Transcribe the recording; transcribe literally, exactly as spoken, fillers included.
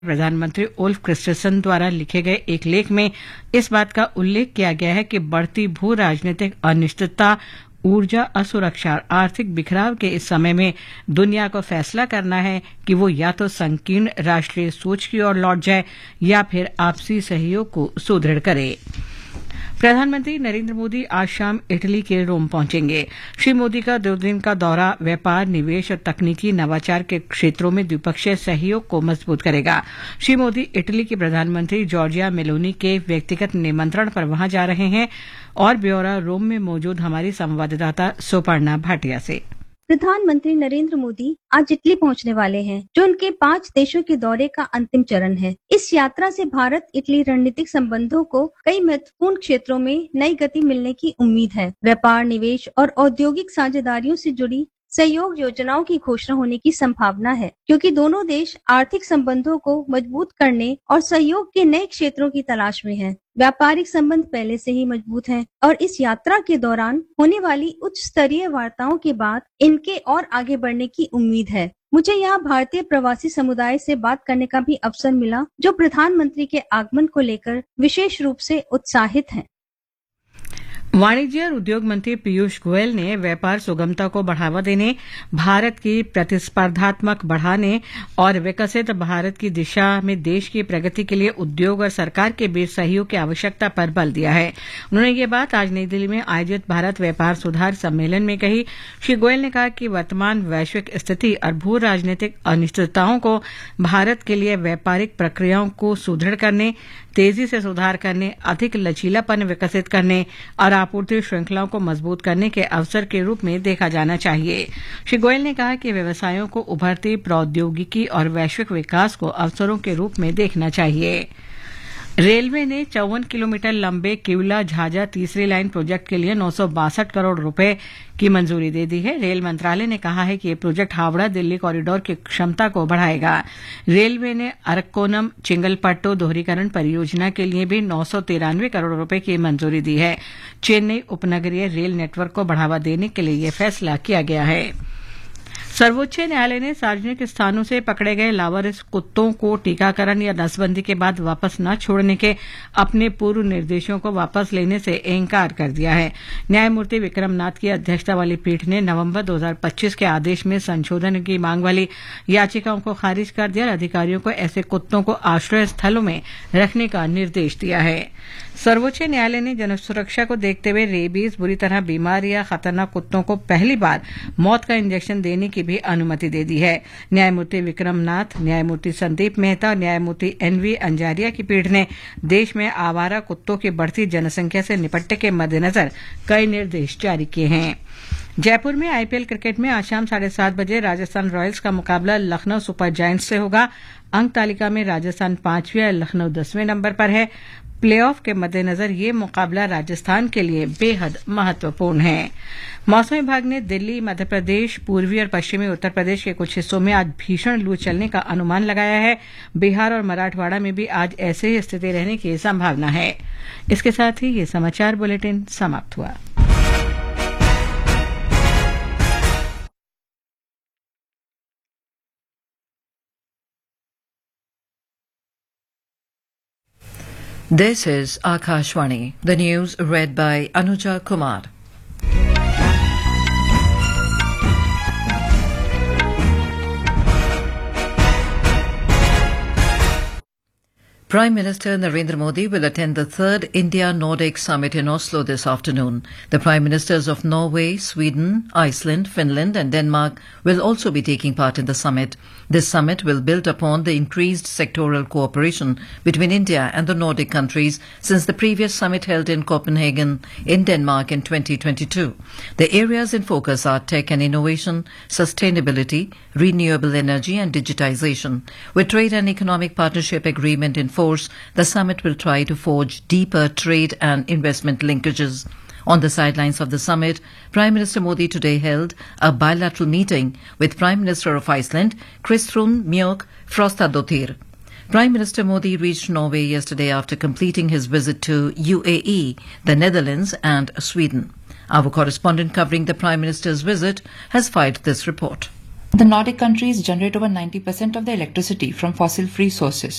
प्रधानमंत्री Ulf Kristersson द्वारा लिखे गए एक लेख में इस बात का उल्लेख किया गया है कि बढ़ती भू राजनीतिक अनिश्चितता, ऊर्जा असुरक्षा और आर्थिक बिखराव के इस समय में दुनिया को फैसला करना है कि वो या तो संकीर्ण राष्ट्रीय सोच की ओर लौट जाए या फिर आपसी सहयोग को सुदृढ़ करे। प्रधानमंत्री नरेंद्र मोदी आज शाम इटली के रोम पहुंचेंगे। श्री मोदी का दो दिन का दौरा व्यापार, निवेश और तकनीकी नवाचार के क्षेत्रों में द्विपक्षीय सहयोग को मजबूत करेगा। श्री मोदी इटली की प्रधानमंत्री जॉर्जिया मेलोनी के व्यक्तिगत निमंत्रण पर वहां जा रहे हैं। और ब्यौरा रोम में मौजूद हमारी संवाददाता सुपर्णा भाटिया से। प्रधानमंत्री नरेंद्र मोदी आज इटली पहुंचने वाले हैं, जो उनके पांच देशों के दौरे का अंतिम चरण है। इस यात्रा से भारत इटली रणनीतिक संबंधों को कई महत्वपूर्ण क्षेत्रों में नई गति मिलने की उम्मीद है। व्यापार, निवेश और औद्योगिक साझेदारियों से जुड़ी सहयोग योजनाओं की घोषणा होने की संभावना है, क्योंकि दोनों देश आर्थिक संबंधों को मजबूत करने और सहयोग के नए क्षेत्रों की तलाश में हैं। व्यापारिक संबंध पहले से ही मजबूत हैं और इस यात्रा के दौरान होने वाली उच्च स्तरीय वार्ताओं के बाद इनके और आगे बढ़ने की उम्मीद है। मुझे यहाँ भारतीय प्रवासी समुदाय से बात करने का भी अवसर मिला, जो प्रधानमंत्री के आगमन को लेकर विशेष रूप से उत्साहित हैं। वाणिज्य और उद्योग मंत्री पीयूष गोयल ने व्यापार सुगमता को बढ़ावा देने, भारत की प्रतिस्पर्धात्मक बढ़ाने और विकसित भारत की दिशा में देश की प्रगति के लिए उद्योग और सरकार के बीच सहयोग की आवश्यकता पर बल दिया है। उन्होंने ये बात आज नई दिल्ली में आयोजित भारत व्यापार सुधार सम्मेलन में कही। श्री गोयल ने कहा कि वर्तमान वैश्विक स्थिति और भू राजनीतिक अनिश्चितताओं को भारत के लिए व्यापारिक प्रक्रियाओं को सुदृढ़ करने, तेजी से सुधार करने, अधिक लचीलापन विकसित करने और आपूर्ति श्रृंखलाओं को मजबूत करने के अवसर के रूप में देखा जाना चाहिए। श्री गोयल ने कहा कि व्यवसायों को उभरती प्रौद्योगिकी और वैश्विक विकास को अवसरों के रूप में देखना चाहिए। रेलवे ने चौवन किलोमीटर लंबे किवला झाझा तीसरी लाइन प्रोजेक्ट के लिए नौ सौ बासठ करोड़ रुपए की मंजूरी दे दी है। रेल मंत्रालय ने कहा है कि ये प्रोजेक्ट हावड़ा दिल्ली कॉरिडोर की क्षमता को बढ़ाएगा। रेलवे ने अरक्कोनम चिंगलपट्टू दोहरीकरण परियोजना के लिए भी नौ सौ तिरानवे करोड़ रुपए की मंजूरी दी है। चेन्नई उपनगरीय रेल नेटवर्क को बढ़ावा देने के लिए यह फैसला किया गया है। सर्वोच्च न्यायालय ने सार्वजनिक स्थानों से पकड़े गए लावारिस कुत्तों को टीकाकरण या नसबंदी के बाद वापस न छोड़ने के अपने पूर्व निर्देशों को वापस लेने से इंकार कर दिया है। न्यायमूर्ति विक्रम नाथ की अध्यक्षता वाली पीठ ने नवंबर दो हज़ार पच्चीस के आदेश में संशोधन की मांग वाली याचिकाओं को खारिज कर दिया और अधिकारियों को ऐसे कुत्तों को आश्रय स्थलों में रखने का निर्देश दिया है। सर्वोच्च न्यायालय ने जनसुरक्षा को देखते हुए रेबीज, बुरी तरह बीमार या खतरनाक कुत्तों को पहली बार मौत का इंजेक्शन देने की भी अनुमति दे दी है। न्यायमूर्ति विक्रम नाथ, न्यायमूर्ति संदीप मेहता और न्यायमूर्ति एनवी अंजारिया की पीठ ने देश में आवारा कुत्तों की बढ़ती जनसंख्या से निपटने के मद्देनजर कई निर्देश जारी किए हैं। जयपुर में आईपीएल क्रिकेट में आज शाम साढ़े सात बजे राजस्थान रॉयल्स का मुकाबला लखनऊ सुपर जायंट्स से होगा। अंक तालिका में राजस्थान पांचवें और लखनऊ दसवें नंबर पर है। प्लेऑफ के मद्देनजर ये मुकाबला राजस्थान के लिए बेहद महत्वपूर्ण है। मौसम विभाग ने दिल्ली, मध्य प्रदेश, पूर्वी और पश्चिमी उत्तर प्रदेश के कुछ हिस्सों में आज भीषण लू चलने का अनुमान लगाया है। बिहार और मराठवाड़ा में भी आज ऐसे ही स्थिति रहने की संभावना है। इसके साथ ही ये समाचार बुलेटिन समाप्त हुआ। This is Akashwani, the news read by Anuja Kumar. Prime Minister Narendra Modi will attend the third India-Nordic Summit in Oslo this afternoon. The Prime Ministers of Norway, Sweden, Iceland, Finland and Denmark will also be taking part in the summit. This summit will build upon the increased sectoral cooperation between India and the Nordic countries since the previous summit held in Copenhagen in Denmark in twenty twenty-two. The areas in focus are tech and innovation, sustainability, renewable energy and digitization. With trade and economic partnership agreement in force, the summit will try to forge deeper trade and investment linkages. On the sidelines of the summit, Prime Minister Modi today held a bilateral meeting with Prime Minister of Iceland, Kristrún Mjög Frostadóttir. Prime Minister Modi reached Norway yesterday after completing his visit to U A E, the Netherlands and Sweden. Our correspondent covering the Prime Minister's visit has filed this report. The Nordic countries generate over ninety percent of their electricity from fossil-free sources.